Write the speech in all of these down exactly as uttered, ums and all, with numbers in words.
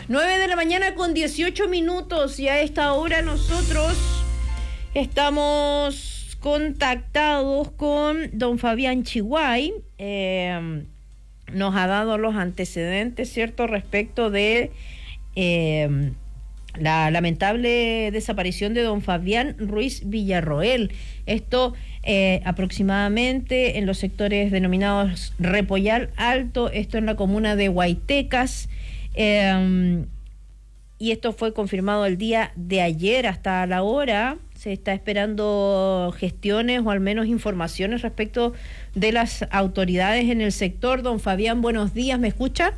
nueve de la mañana con dieciocho minutos y a esta hora nosotros estamos contactados con don Fabián Chiguay. Eh, nos ha dado los antecedentes, ¿cierto?, respecto de eh, la lamentable desaparición de don Fabián Ruiz Villarroel. Esto eh, aproximadamente en los sectores denominados Repollar Alto, esto en la comuna de Huaytecas. Eh, y esto fue confirmado el día de ayer. Hasta la hora se está esperando gestiones o al menos informaciones respecto de las autoridades en el sector. Don Fabián, buenos días, ¿me escucha?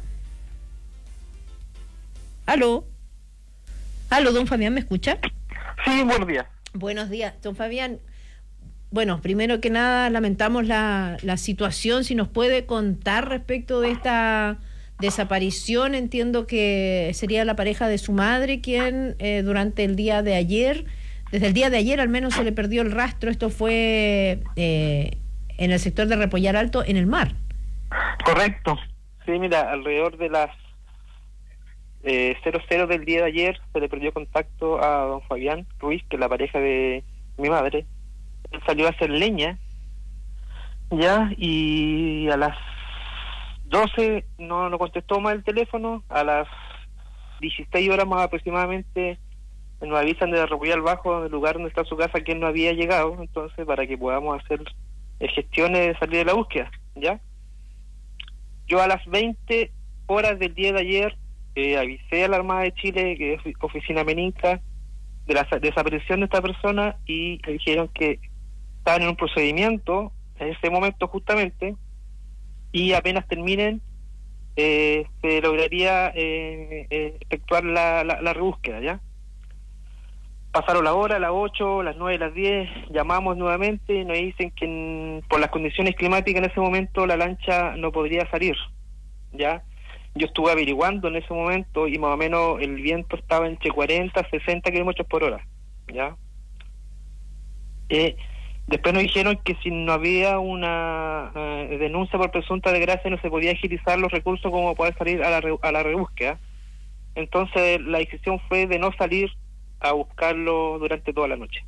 ¿Aló? ¿Aló, don Fabián, me escucha? Sí, buenos días. Buenos días, don Fabián. Bueno, primero que nada lamentamos la, la situación. Si nos puede contar respecto de esta desaparición. Entiendo que sería la pareja de su madre quien eh, durante el día de ayer, desde el día de ayer al menos se le perdió el rastro. Esto fue eh, en el sector de Repollar Alto, en el mar. Correcto. Sí, mira, alrededor de las eh, cero cero del día de ayer se le perdió contacto a don Fabián Ruiz, que es la pareja de mi madre. Él salió a hacer leña, ya, y a las doce no, no contestó más el teléfono. A las dieciséis horas más aproximadamente nos avisan de Repollar Bajo, del lugar donde está su casa, que él no había llegado. Entonces, para que podamos hacer eh, gestiones de salir de la búsqueda, ¿ya? Yo a las veinte horas del día de ayer eh, avisé a la Armada de Chile, que es oficina Meninca, de la desaparición de esta persona, y le dijeron que estaban en un procedimiento en ese momento justamente, y apenas terminen eh, se lograría eh, eh, efectuar la, la, la rebúsqueda, ¿ya? Pasaron la hora, las ocho, las nueve, las diez, llamamos nuevamente y nos dicen que en, por las condiciones climáticas en ese momento la lancha no podría salir, ¿ya? Yo estuve averiguando en ese momento y más o menos el viento estaba entre cuarenta a sesenta kilómetros por hora, ¿ya? Eh, después nos dijeron que si no había una uh, denuncia por presunta desgracia no se podía agilizar los recursos como poder salir a la, re, a la rebúsqueda. Entonces la decisión fue de no salir a buscarlo durante toda la noche.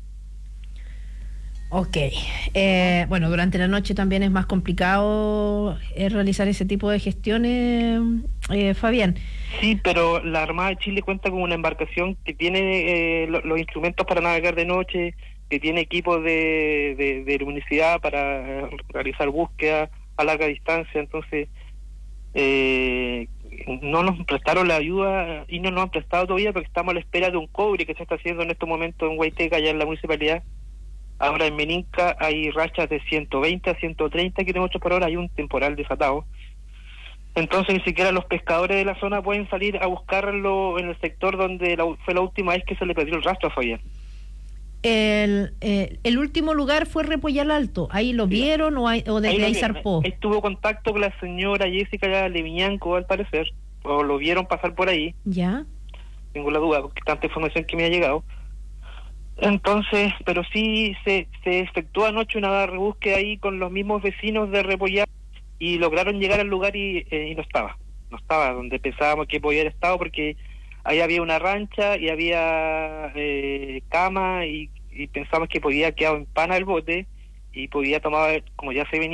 Ok. Eh, bueno, durante la noche también es más complicado eh, realizar ese tipo de gestiones, eh, Fabián. Sí, pero la Armada de Chile cuenta con una embarcación que tiene eh, lo, los instrumentos para navegar de noche, que tiene equipos de, de, de luminosidad para eh, realizar búsqueda a larga distancia. Entonces eh, no nos prestaron la ayuda y no nos han prestado todavía porque estamos a la espera de un cobre que se está haciendo en estos momentos en Huayteca, allá en la municipalidad. Ahora en Meninca hay rachas de ciento veinte a ciento treinta kilómetros por hora, hay un temporal desatado. Entonces ni siquiera los pescadores de la zona pueden salir a buscarlo en el sector donde la, fue la última vez que se le perdió el rastro a Fabián. El, eh, el último lugar fue Repollar Alto. ¿Ahí lo vieron o, hay, o desde ahí, ahí zarpó? Ahí tuvo contacto con la señora Jessica Leviñanco, al parecer, o lo vieron pasar por ahí. Ya. Tengo la duda, porque tanta información que me ha llegado. Entonces, pero sí se, se efectuó anoche una rebúsqueda ahí con los mismos vecinos de Repollar y lograron llegar al lugar y, eh, y no estaba. No estaba donde pensábamos que podía haber estado, porque ahí había una rancha y había eh, cama y, y pensamos que podía quedar en pana el bote y podía tomar, como ya se venía